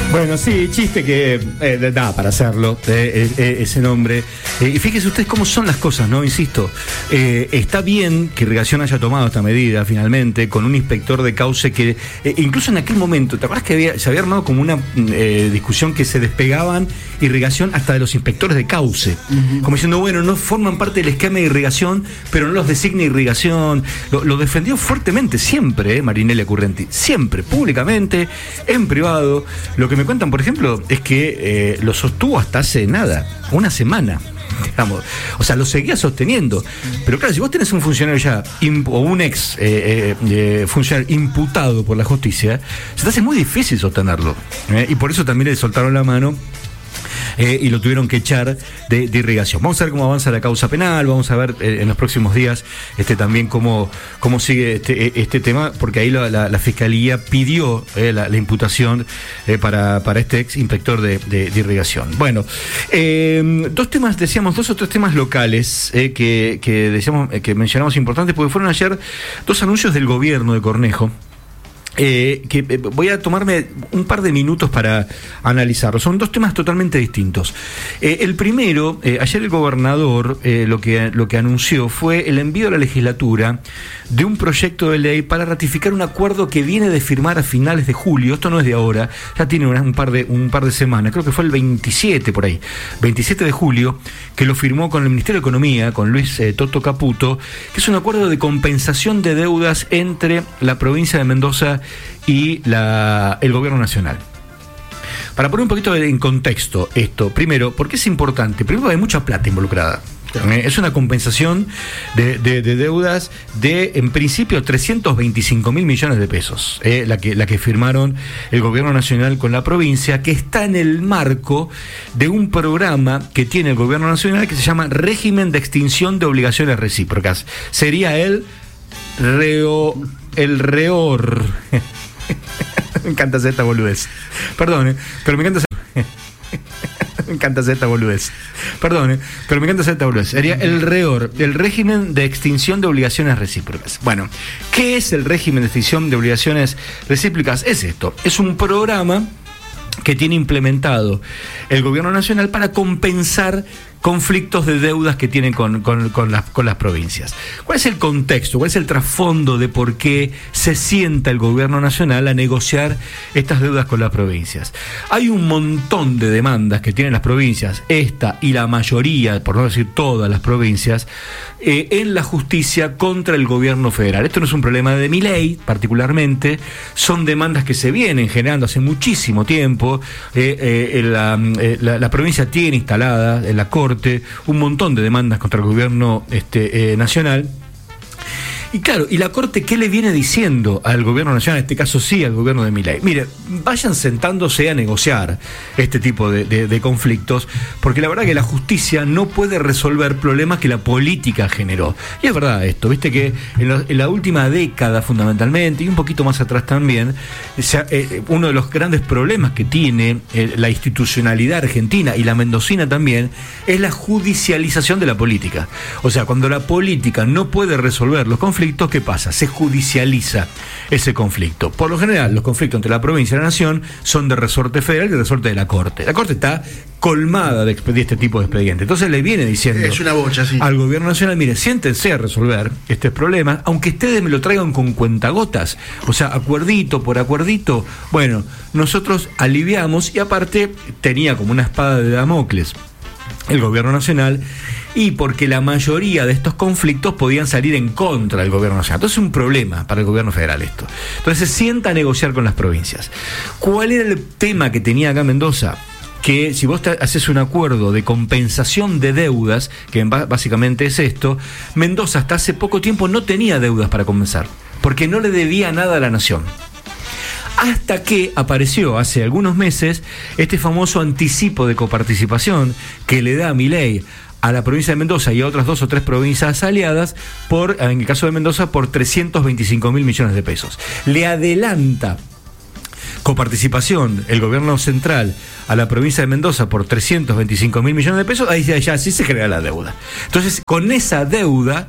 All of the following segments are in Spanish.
Bueno, sí, chiste que da para hacerlo, ese nombre. Y fíjense ustedes cómo son las cosas, ¿no? Insisto, está bien que Irrigación haya tomado esta medida finalmente, con un inspector de cauce que, incluso en aquel momento, ¿te acuerdas que se había armado como una discusión que se despegaban Irrigación hasta de los inspectores de cauce? Uh-huh. Como diciendo, bueno, no forman parte del esquema de Irrigación, pero no los designa Irrigación. Lo defendió fuertemente siempre, Marinella Currenti, siempre, públicamente, en privado. Lo que me cuentan, por ejemplo, es que lo sostuvo hasta hace nada, una semana, digamos. O sea, lo seguía sosteniendo. Pero claro, si vos tenés un funcionario ya, o un ex funcionario imputado por la justicia, se te hace muy difícil sostenerlo. Y por eso también le soltaron la mano. Y lo tuvieron que echar de Irrigación. Vamos a ver cómo avanza la causa penal, vamos a ver en los próximos días también cómo sigue este tema, porque ahí la Fiscalía pidió la imputación para este ex inspector de Irrigación. Bueno, dos o tres temas locales que decíamos, que mencionamos importantes, porque fueron ayer dos anuncios del gobierno de Cornejo. Que voy a tomarme un par de minutos para analizarlo. Son dos temas totalmente distintos. El primero, ayer el gobernador lo que anunció fue el envío a la legislatura de un proyecto de ley para ratificar un acuerdo que viene de firmar a finales de julio. Esto no es de ahora, ya tiene un par de semanas, creo que fue el 27 por ahí, 27 de julio, que lo firmó con el Ministerio de Economía, con Luis Toto Caputo, que es un acuerdo de compensación de deudas entre la provincia de Mendoza y el gobierno nacional. Para poner un poquito en contexto esto, primero, ¿por qué es importante? Primero, hay mucha plata involucrada. Es una compensación de deudas de, en principio, 325.000 millones de pesos, la que firmaron el gobierno nacional con la provincia, que está en el marco de un programa que tiene el gobierno nacional que se llama Régimen de Extinción de Obligaciones Recíprocas. Sería el REOR. Me encanta hacer esta boludez. Perdón, pero me encanta hacer... Me encanta hacer esta boludez. Perdón, pero me encanta hacer esta boludez. Sería el REOR, el Régimen de Extinción de Obligaciones Recíprocas. Bueno, ¿qué es el Régimen de Extinción de Obligaciones Recíprocas? Es esto, es un programa que tiene implementado el gobierno nacional para compensar conflictos de deudas que tienen con las provincias. ¿Cuál es el contexto? ¿Cuál es el trasfondo de por qué se sienta el gobierno nacional a negociar estas deudas con las provincias? Hay un montón de demandas que tienen las provincias, esta y la mayoría, por no decir todas las provincias, en la justicia contra el gobierno federal. Esto no es un problema de Milei, particularmente, son demandas que se vienen generando hace muchísimo tiempo. La provincia tiene instalada en la Corte un montón de demandas contra el gobierno nacional. Y claro, ¿y la Corte qué le viene diciendo al gobierno nacional? En este caso sí, al gobierno de Milei. Mire, vayan sentándose a negociar este tipo de conflictos, porque la verdad que la justicia no puede resolver problemas que la política generó. Y es verdad esto, viste que en la última década fundamentalmente, y un poquito más atrás también, uno de los grandes problemas que tiene la institucionalidad argentina y la mendocina también, es la judicialización de la política. O sea, cuando la política no puede resolver los conflictos, ¿qué pasa? Se judicializa ese conflicto. Por lo general, los conflictos entre la provincia y la nación son de resorte federal y de resorte de la Corte. La Corte está colmada de este tipo de expedientes. Entonces le viene diciendo es una bocha, sí, al gobierno nacional, mire, siéntense a resolver estos problemas, aunque ustedes me lo traigan con cuentagotas, o sea, acuerdito por acuerdito. Bueno, nosotros aliviamos, y aparte tenía como una espada de Damocles el gobierno nacional, y porque la mayoría de estos conflictos podían salir en contra del gobierno nacional. Entonces es un problema para el gobierno federal esto. Entonces se sienta a negociar con las provincias. ¿Cuál era el tema que tenía acá Mendoza? Que si vos haces un acuerdo de compensación de deudas, que básicamente es esto, Mendoza hasta hace poco tiempo no tenía deudas para compensar, porque no le debía nada a la nación. Hasta que apareció hace algunos meses este famoso anticipo de coparticipación que le da Milei a la provincia de Mendoza y a otras 2 o 3 provincias aliadas, en el caso de Mendoza, por 325.000 millones de pesos. Le adelanta coparticipación el gobierno central a la provincia de Mendoza por 325.000 millones de pesos, ahí ya sí se genera la deuda. Entonces, con esa deuda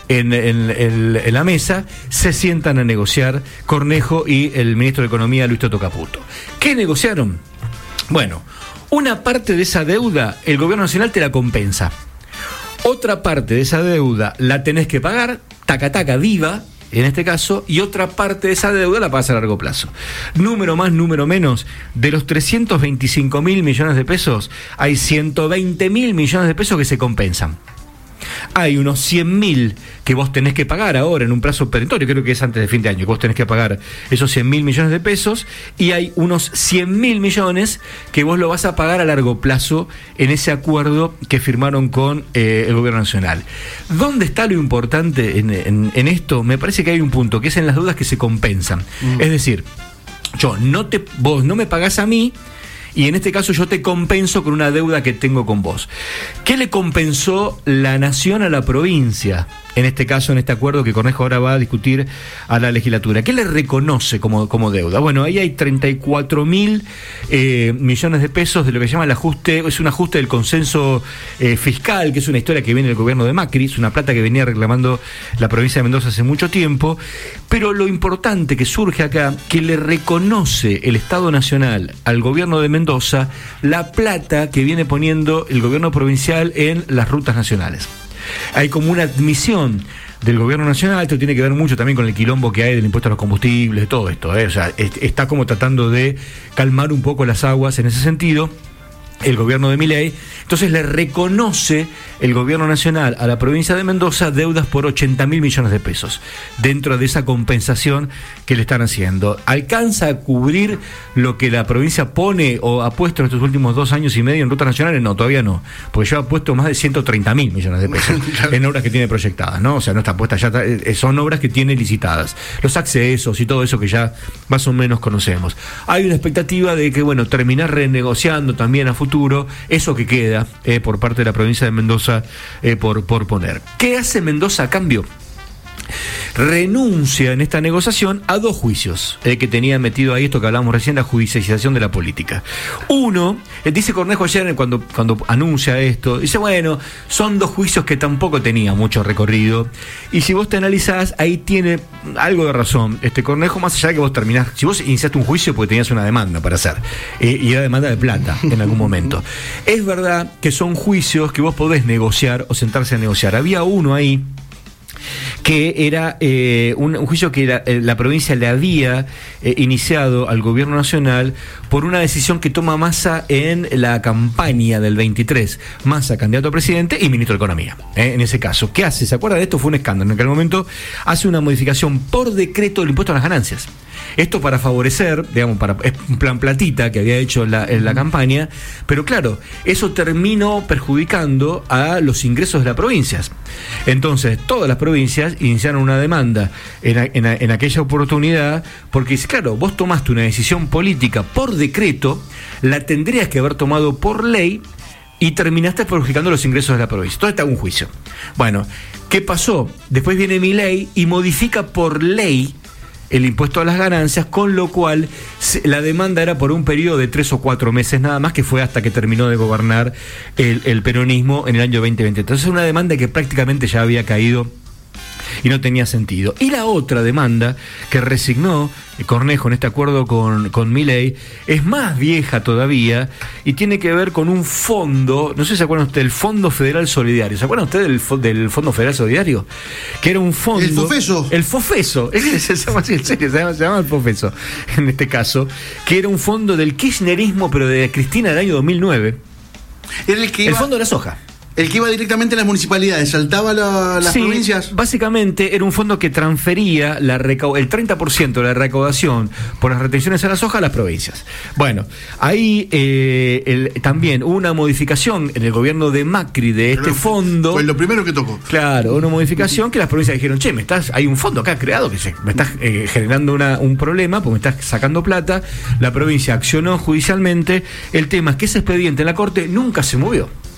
en la mesa se sientan a negociar Cornejo y el ministro de Economía, Luis Toto Caputo. ¿Qué negociaron? Bueno, una parte de esa deuda el gobierno nacional te la compensa. Otra parte de esa deuda la tenés que pagar, taca, viva, en este caso, y otra parte de esa deuda la pagas a largo plazo. Número más, número menos, de los 325.000 millones de pesos, hay 120.000 millones de pesos que se compensan. Hay unos 100.000 que vos tenés que pagar ahora en un plazo perentorio, creo que es antes de fin de año, que vos tenés que pagar esos 100.000 millones de pesos, y hay unos 100.000 millones que vos lo vas a pagar a largo plazo en ese acuerdo que firmaron con el gobierno nacional. ¿Dónde está lo importante en esto? Me parece que hay un punto, que es en las deudas que se compensan. Es decir, vos no me pagás a mí, y en este caso yo te compenso con una deuda que tengo con vos. ¿Qué le compensó la nación a la provincia? En este caso, en este acuerdo que Cornejo ahora va a discutir a la legislatura. ¿Qué le reconoce como deuda? Bueno, ahí hay 34.000 millones de pesos de lo que se llama el ajuste, es un ajuste del consenso fiscal, que es una historia que viene del gobierno de Macri, es una plata que venía reclamando la provincia de Mendoza hace mucho tiempo, pero lo importante que surge acá, que le reconoce el Estado Nacional al gobierno de Mendoza la plata que viene poniendo el gobierno provincial en las rutas nacionales. Hay como una admisión del gobierno nacional, esto tiene que ver mucho también con el quilombo que hay del impuesto a los combustibles, de todo esto, o sea, está como tratando de calmar un poco las aguas en ese sentido, el gobierno de Milei. Entonces le reconoce el gobierno nacional a la provincia de Mendoza deudas por 80.000 millones de pesos, dentro de esa compensación que le están haciendo. ¿Alcanza a cubrir lo que la provincia pone o ha puesto en estos últimos 2 años y medio en rutas nacionales? No, todavía no, porque ya ha puesto más de 130.000 millones de pesos en obras que tiene proyectadas, ¿no? O sea, no está puesta, ya son obras que tiene licitadas, los accesos y todo eso que ya más o menos conocemos. Hay una expectativa de que, bueno, terminar renegociando también a futuro eso que queda por parte de la provincia de Mendoza por poner. ¿Qué hace Mendoza a cambio? Renuncia en esta negociación a 2 juicios que tenía metido ahí, esto que hablábamos recién, la judicialización de la política. Uno, dice Cornejo ayer cuando anuncia esto, dice, bueno, son 2 juicios que tampoco tenía mucho recorrido, y si vos te analizás, ahí tiene algo de razón Cornejo, más allá de que vos terminás, si vos iniciaste un juicio porque tenías una demanda para hacer, y era demanda de plata en algún momento. Es verdad que son juicios que vos podés negociar o sentarse a negociar. Había uno ahí que era un juicio que la provincia le había iniciado al gobierno nacional por una decisión que toma Massa en la campaña del 23. Massa, candidato a presidente y ministro de Economía, en ese caso. ¿Qué hace? ¿Se acuerda de esto? Fue un escándalo. En aquel momento hace una modificación por decreto del impuesto a las ganancias. Esto para favorecer, digamos, es un plan platita que había hecho en la campaña, pero claro, eso terminó perjudicando a los ingresos de las provincias. Entonces, todas las provincias iniciaron una demanda en aquella oportunidad, porque, claro, vos tomaste una decisión política por decreto, la tendrías que haber tomado por ley, y terminaste perjudicando los ingresos de la provincia. Todo está en un juicio. Bueno, ¿qué pasó? Después viene Milei y modifica por ley el impuesto a las ganancias, con lo cual la demanda era por un periodo de 3 o 4 meses nada más, que fue hasta que terminó de gobernar el peronismo en el año 2020. Entonces, una demanda que prácticamente ya había caído y no tenía sentido. Y la otra demanda que resignó Cornejo en este acuerdo con Milei es más vieja todavía y tiene que ver con un fondo, no sé si se acuerdan ustedes, el Fondo Federal Solidario. ¿Se acuerdan ustedes del Fondo Federal Solidario? Que era un fondo... El Fofeso. Se llama así, en serio, se llama el Fofeso, en este caso, que era un fondo del kirchnerismo, pero de Cristina del año 2009. Era el Fondo de la Soja. El que iba directamente a las municipalidades, saltaba las provincias. Básicamente era un fondo que transfería el 30% de la recaudación por las retenciones a la soja a las provincias. Bueno, ahí también hubo una modificación en el gobierno de Macri de este fondo. Fue lo primero que tocó. Claro, una modificación que las provincias dijeron, che, hay un fondo acá creado que me estás generando un problema, porque me estás sacando plata. La provincia accionó judicialmente. El tema es que ese expediente en la Corte nunca se movió.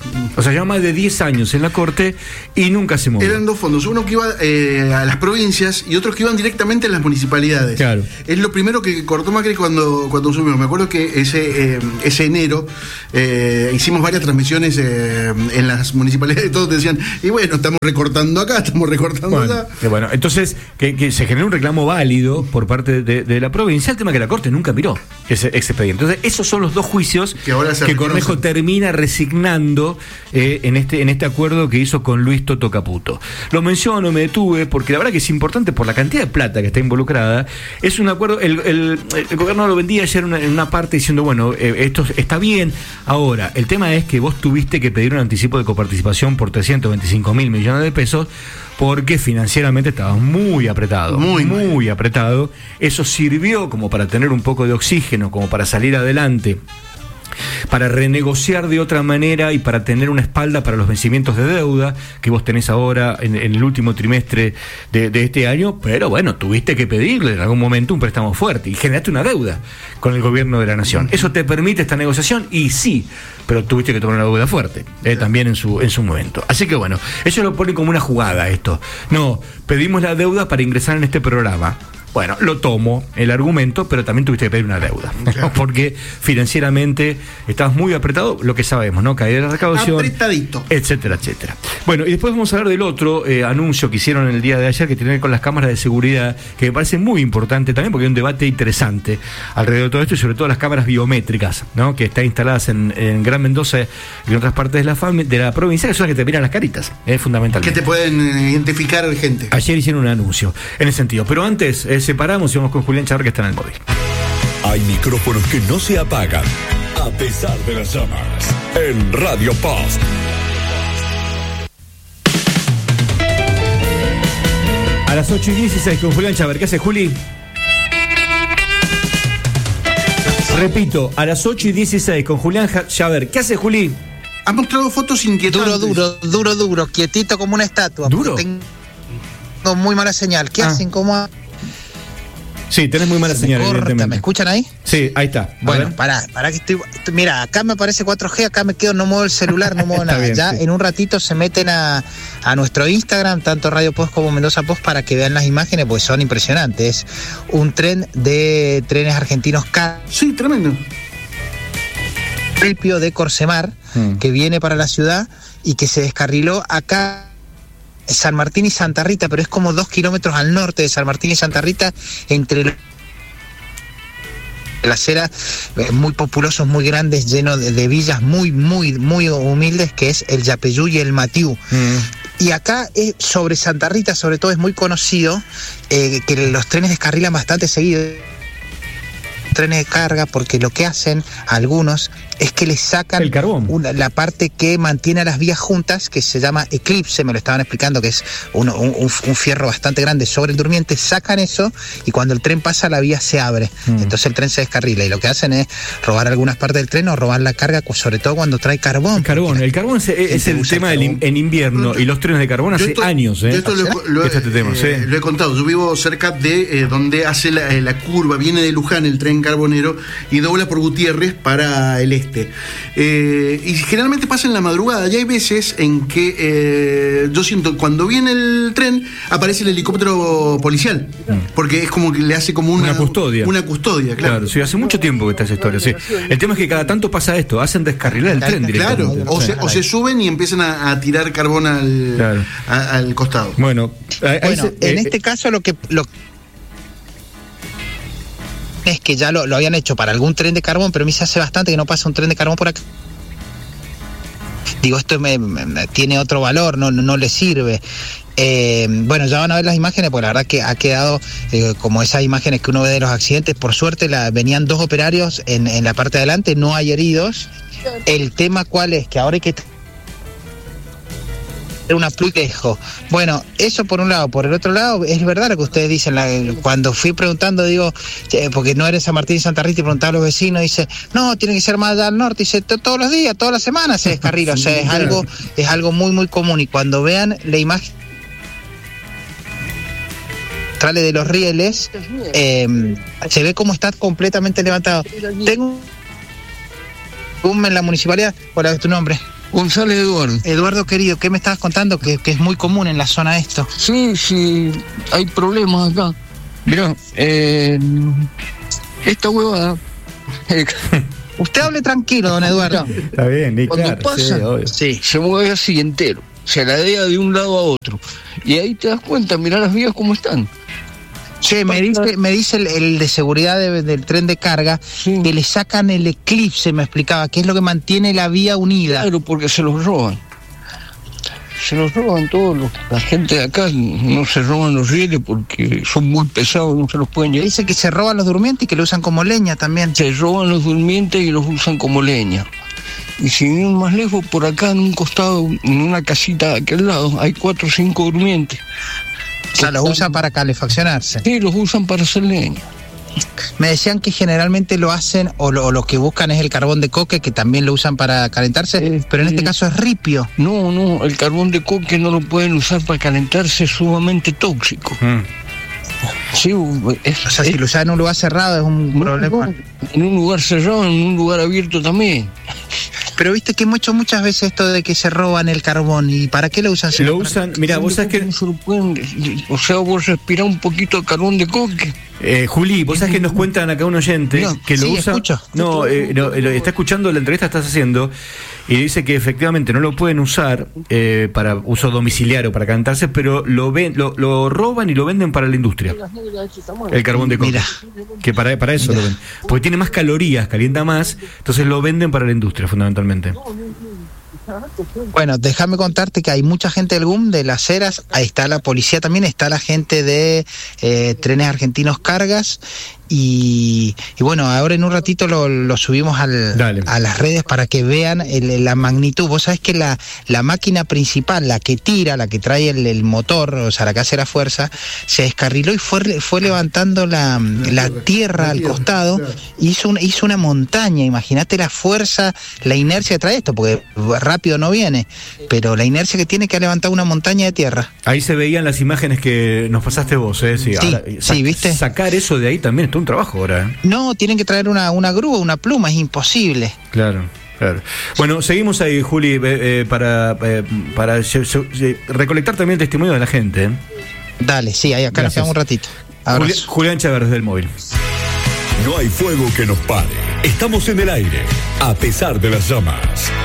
O sea, ya más de 10 años en la Corte y nunca se movió. Eran dos fondos, uno que iba a las provincias y otros que iban directamente a las municipalidades. Claro. Es lo primero que cortó Macri cuando subió. Me acuerdo que ese enero hicimos varias transmisiones en las municipalidades y todos decían, y bueno, estamos recortando acá, estamos recortando allá. Bueno, entonces que se generó un reclamo válido por parte de la provincia, el tema que la Corte nunca miró ese expediente. Entonces, esos son los dos juicios que Cornejo termina resignando en este acuerdo que hizo con Luis Toto Caputo. Lo menciono, me detuve, porque la verdad que es importante por la cantidad de plata que está involucrada. Es un acuerdo, el gobierno lo vendía ayer en una parte diciendo, bueno, esto está bien. Ahora, el tema es que vos tuviste que pedir un anticipo de coparticipación por 325.000 millones de pesos, porque financieramente estaba muy apretado, muy apretado. Eso sirvió como para tener un poco de oxígeno, como para salir adelante, para renegociar de otra manera y para tener una espalda para los vencimientos de deuda que vos tenés ahora en el último trimestre de este año. Pero bueno, tuviste que pedirle en algún momento un préstamo fuerte y generaste una deuda con el gobierno de la nación. ¿Eso te permite esta negociación? Y sí, pero tuviste que tomar una deuda fuerte también en su momento. Así que bueno, ellos lo ponen como una jugada esto. No, pedimos la deuda para ingresar en este programa. Bueno, lo tomo, el argumento, pero también tuviste que pedir una deuda, ¿no? Porque financieramente estabas muy apretado, lo que sabemos, ¿no? Caída de la recaudación, apretadito, etcétera, etcétera. Bueno, y después vamos a hablar del otro anuncio que hicieron el día de ayer, que tiene que ver con las cámaras de seguridad, que me parece muy importante también, porque hay un debate interesante alrededor de todo esto, y sobre todo las cámaras biométricas, ¿no? Que están instaladas en Gran Mendoza y en otras partes de la provincia, que son las que te miran las caritas, fundamentalmente. Que te pueden identificar gente. Ayer hicieron un anuncio en ese sentido, pero antes separamos y vamos con Julián Chavar, que está en el móvil. Hay micrófonos que no se apagan a pesar de las llamas. En Radio Post. A las 8:16 con Julián Chavar. ¿Qué hace, Juli? Repito, a las 8:16 con Julián Chavar. ¿Qué hace, Juli? Ha mostrado fotos inquietantes. Duro, quietito como una estatua. ¿Duro? Tengo muy mala señal. ¿Qué hacen? ¿Cómo? Sí, tenés muy mala señal, evidentemente. ¿Me escuchan ahí? Sí, ahí está. Bueno, pará que estoy. Mira, acá me aparece 4G, acá me quedo, no muevo el celular, no muevo nada. Bien, ya sí. En un ratito se meten a nuestro Instagram, tanto Radio Post como Mendoza Post, para que vean las imágenes, pues son impresionantes. Un tren de trenes argentinos Sí, tremendo. De Corsemar, que viene para la ciudad y que se descarriló acá San Martín y Santa Rita, pero es como 2 kilómetros al norte de San Martín y Santa Rita, entre la acera, muy populosos, muy grandes, llenos de villas muy humildes, que es el Yapeyú y el Matiú. Y acá sobre Santa Rita, sobre todo, es muy conocido que los trenes descarrilan bastante seguido, trenes de carga, porque lo que hacen algunos es que le sacan el carbón, la parte que mantiene a las vías juntas, que se llama eclipse, me lo estaban explicando, que es un fierro bastante grande sobre el durmiente. Sacan eso y cuando el tren pasa la vía se abre, entonces el tren se descarrila, y lo que hacen es robar algunas partes del tren o robar la carga, sobre todo cuando trae carbón. El carbón es el tema en invierno, y los trenes de carbón hace años. Yo esto lo he contado. Yo vivo cerca de donde hace la curva, viene de Luján el tren carbonero y dobla por Gutiérrez para el este. Y generalmente pasa en la madrugada. Ya hay veces en que yo siento, cuando viene el tren, aparece el helicóptero policial, porque es como que le hace como una custodia. Una custodia, claro. Sí, hace mucho tiempo que está esa historia. Sí. El tema es que cada tanto pasa esto, hacen descarrilar el tren directamente. Claro, o se suben y empiezan a tirar carbón al costado. Bueno, en este caso lo es que ya lo habían hecho para algún tren de carbón, pero a mí se hace bastante que no pasa un tren de carbón por acá. Digo, esto tiene otro valor, no le sirve. Bueno, ya van a ver las imágenes, porque la verdad que ha quedado como esas imágenes que uno ve de los accidentes. Por suerte venían 2 operarios en la parte de adelante, no hay heridos. El tema cuál es, que ahora hay que una plutejo. Bueno, eso por un lado. Por el otro lado, es verdad lo que ustedes dicen. Cuando fui preguntando, digo, porque no eres San Martín y Santa Rita, y preguntaba a los vecinos, dice, no, tiene que ser más allá al norte. Dice, todos los días, todas las semanas se descarrila. O sea, es algo muy común. Y cuando vean la imagen de los rieles, se ve cómo está completamente levantado. Tengo en la municipalidad. ¿Cuál es tu nombre? González Eduardo. Eduardo, querido, ¿qué me estabas contando? Que es muy común en la zona esto. Sí, hay problemas acá. Mirá, esta huevada... Usted hable tranquilo, don Eduardo. Está bien, ni cuando claro, pasa, sí, se mueve así entero, se ladea de un lado a otro. Y ahí te das cuenta, mirá las vías cómo están. Sí, me dice el de seguridad del tren de carga, sí, que le sacan el eclipse, me explicaba, que es lo que mantiene la vía unida. Claro, porque se los roban. Se los roban todos. La gente de acá no se roban los rieles porque son muy pesados, no se los pueden llevar. Dice que se roban los durmientes y que lo usan como leña también. Se roban los durmientes y los usan como leña. Y sin ir más lejos, por acá en un costado, en una casita de aquel lado, hay 4 o 5 durmientes. O sea, los usan para calefaccionarse. Sí, los usan para hacer leña. Me decían que generalmente lo hacen, o lo que buscan es el carbón de coque, que también lo usan para calentarse, pero en este caso es ripio. No, el carbón de coque no lo pueden usar para calentarse, es sumamente tóxico. Sí, o sea, si lo usan en un lugar cerrado es un problema. No, en un lugar cerrado, en un lugar abierto también. Pero viste que muchas veces esto de que se roban el carbón, ¿y para qué lo usan? Lo usan, mira, vos sabés que... O sea, vos respirás un poquito de carbón de coque. Juli, vos sabés que nos cuentan acá un oyente que lo usa... Escucho. Está escuchando la entrevista que estás haciendo y dice que efectivamente no lo pueden usar para uso domiciliario, para calentarse, pero lo roban y lo venden para la industria. El carbón de coque. Mira. Que para eso lo venden. Porque tiene más calorías, calienta más, entonces lo venden para la industria, fundamentalmente. Bueno, déjame contarte que hay mucha gente del GUM, de las Heras, ahí está la policía también, está la gente de Trenes Argentinos Cargas, y bueno, ahora en un ratito lo subimos a las redes para que vean la magnitud. Vos sabés que la máquina principal, la que tira, la que trae el motor, o sea, la que hace la fuerza, se descarriló y fue levantando la tierra al costado, claro. hizo una montaña. Imagínate la fuerza, la inercia que trae esto, porque rápido no viene, pero la inercia que tiene que levantar una montaña de tierra. Ahí se veían las imágenes que nos pasaste vos, Sí, ahora, sí, ¿viste? Sacar eso de ahí también es un trabajo ahora. No, tienen que traer una grúa, una pluma, es imposible. Claro. Bueno, seguimos ahí, Juli, para recolectar también el testimonio de la gente. Dale, sí, ahí acá nos quedamos un ratito. Julián Chávez del Móvil. No hay fuego que nos pare. Estamos en el aire, a pesar de las llamas.